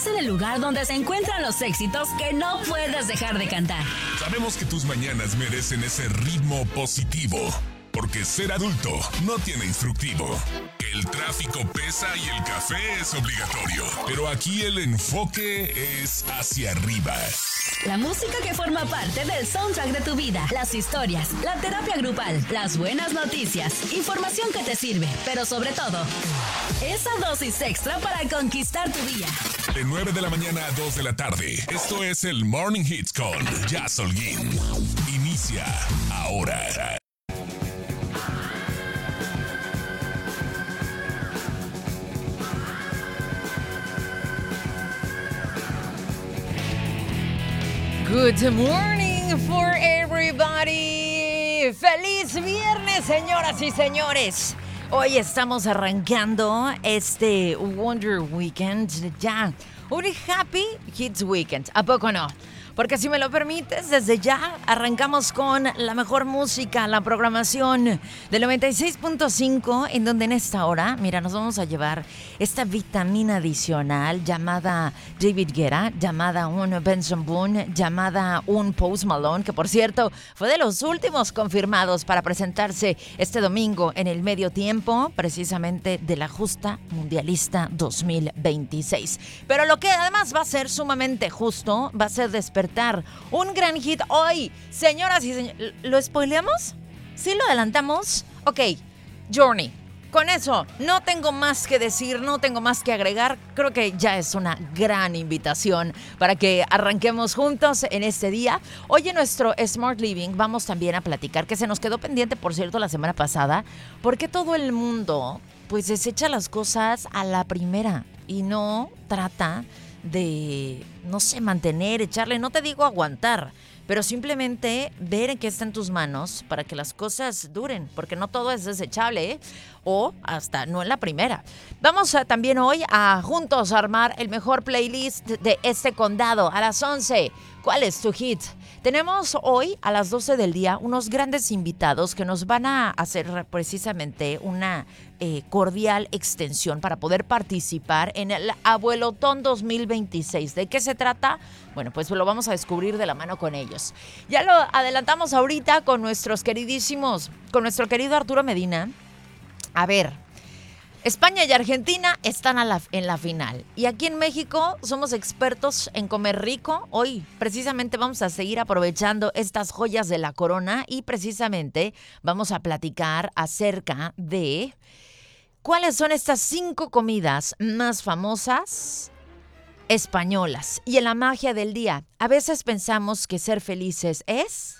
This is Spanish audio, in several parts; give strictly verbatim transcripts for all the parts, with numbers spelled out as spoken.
Estás en el lugar donde se encuentran los éxitos que no puedes dejar de cantar. Sabemos que tus mañanas merecen ese ritmo positivo, porque ser adulto no tiene instructivo. Que el tráfico pesa y el café es obligatorio, pero aquí el enfoque es hacia arriba. La música que forma parte del soundtrack de tu vida, las historias, la terapia grupal, las buenas noticias, información que te sirve, pero sobre todo, esa dosis extra para conquistar tu día. De nueve de la mañana a dos de la tarde, esto es el Morning Hits con Jazz Holguín. Inicia ahora. Good morning for everybody. ¡Feliz viernes, señoras y señores! Hoy estamos arrancando este Wonder Weekend ya. Un Happy Hits Weekend. ¿A poco no? Porque si me lo permites, desde ya arrancamos con la mejor música, la programación del noventa y seis punto cinco, en donde en esta hora, mira, nos vamos a llevar esta vitamina adicional llamada David Guetta, llamada un Benson Boone, llamada un Post Malone, que por cierto fue de los últimos confirmados para presentarse este domingo en el medio tiempo, precisamente de la justa mundialista dos mil veintiséis. Pero lo que además va a ser sumamente justo, va a ser despertar un gran hit hoy. Señoras y señores, ¿lo spoileamos? ¿Sí lo adelantamos? Ok, Journey. Con eso, no tengo más que decir, no tengo más que agregar. Creo que ya es una gran invitación para que arranquemos juntos en este día. Hoy en nuestro Smart Living vamos también a platicar, que se nos quedó pendiente, por cierto, la semana pasada, porque todo el mundo pues desecha las cosas a la primera y no trata de, no sé, mantener, echarle, no te digo aguantar, pero simplemente ver en qué está en tus manos para que las cosas duren, porque no todo es desechable, ¿eh? O hasta no en la primera. Vamos a, también hoy a juntos armar el mejor playlist de este condado a las once. ¿Cuál es tu hit? Tenemos hoy a las doce del día unos grandes invitados que nos van a hacer precisamente una eh, cordial extensión para poder participar en el Abuelotón dos mil veintiséis. ¿De qué se trata? Bueno, pues lo vamos a descubrir de la mano con ellos. Ya lo adelantamos ahorita con nuestros queridísimos, con nuestro querido Arturo Medina. A ver, España y Argentina están a la, en la final. Y aquí en México somos expertos en comer rico. Hoy precisamente vamos a seguir aprovechando estas joyas de la corona y precisamente vamos a platicar acerca de cuáles son estas cinco comidas más famosas españolas. Y en la magia del día, a veces pensamos que ser felices es...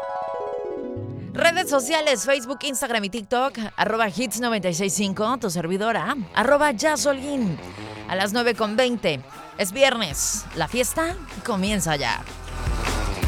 Redes sociales, Facebook, Instagram y TikTok, arroba hits noventa y seis punto cinco, tu servidora, arroba Jazz Holguín. A las nueve con veinte, es viernes, la fiesta comienza ya.